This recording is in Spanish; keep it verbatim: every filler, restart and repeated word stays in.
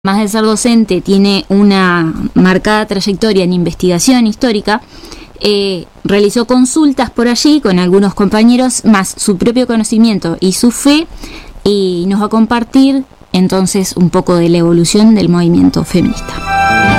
Más de ser docente, tiene una marcada trayectoria en investigación histórica, eh, realizó consultas por allí con algunos compañeros, más su propio conocimiento y su fe, y nos va a compartir entonces un poco de la evolución del movimiento feminista.